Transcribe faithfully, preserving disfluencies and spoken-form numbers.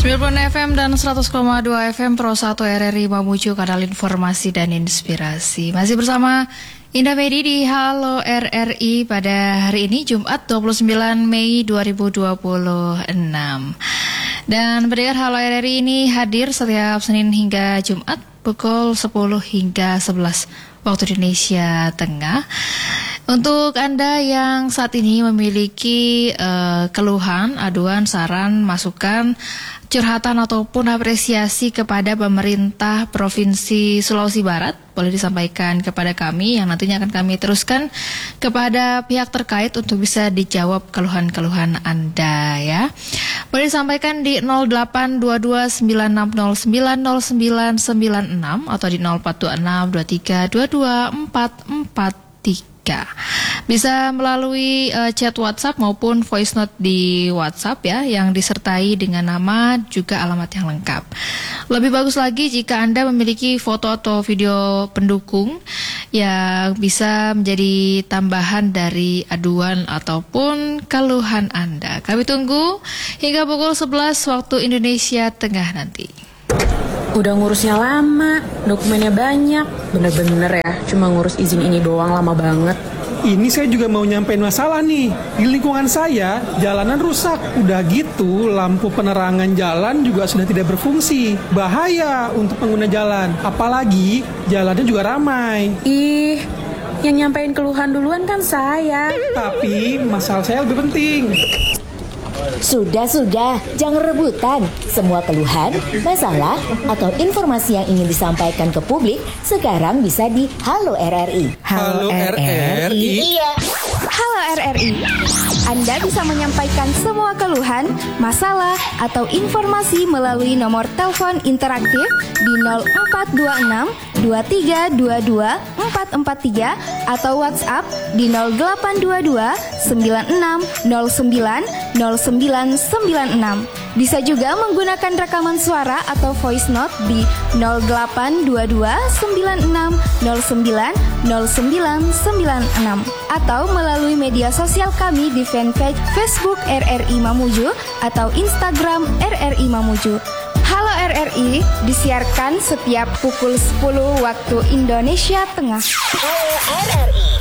sembilan puluh F M dan seratus koma dua F M Pro satu R R I Mamuju, kanal informasi dan inspirasi. Masih bersama Indah Medi di Halo R R I pada hari ini Jumat dua puluh sembilan Mei dua ribu dua puluh enam. Dan pendengar Halo R R I ini hadir setiap Senin hingga Jumat pukul sepuluh hingga sebelas waktu Indonesia Tengah. Untuk Anda yang saat ini memiliki uh, keluhan, aduan, saran, masukan, curhatan ataupun apresiasi kepada pemerintah Provinsi Sulawesi Barat, boleh disampaikan kepada kami yang nantinya akan kami teruskan kepada pihak terkait untuk bisa dijawab keluhan-keluhan Anda ya. Boleh disampaikan di nol delapan dua dua sembilan enam nol sembilan nol sembilan sembilan enam atau di nol empat dua enam dua tiga dua dua empat empat tiga. Bisa melalui uh, chat WhatsApp maupun voice note di WhatsApp ya, yang disertai dengan nama juga alamat yang lengkap. Lebih bagus lagi jika Anda memiliki foto atau video pendukung yang bisa menjadi tambahan dari aduan ataupun keluhan Anda. Kami tunggu hingga pukul sebelas waktu Indonesia Tengah nanti. Udah ngurusnya lama, dokumennya banyak. Bener-bener ya, cuma ngurus izin ini doang lama banget. Ini saya juga mau nyampein masalah nih. Di lingkungan saya, jalanan rusak. Udah gitu, lampu penerangan jalan juga sudah tidak berfungsi. Bahaya untuk pengguna jalan. Apalagi, jalannya juga ramai. Ih, yang nyampein keluhan duluan kan saya. Tapi, masalah saya lebih penting. Sudah-sudah, jangan rebutan. Semua keluhan, masalah, atau informasi yang ingin disampaikan ke publik sekarang bisa di Halo R R I. Halo R R I? Iya. Halo R R I. Anda bisa menyampaikan semua keluhan, masalah, atau informasi melalui nomor telepon interaktif di nol empat dua enam dua tiga dua dua empat empat tiga atau WhatsApp di nol delapan dua dua sembilan enam nol sembilan nol sembilan sembilan enam. Bisa juga menggunakan rekaman suara atau voice note di nol delapan dua dua sembilan enam nol sembilan nol sembilan sembilan enam atau melalui media sosial kami di fanpage Facebook R R I Mamuju atau Instagram R R I Mamuju. Halo R R I disiarkan setiap pukul sepuluh waktu Indonesia Tengah. Halo R R I.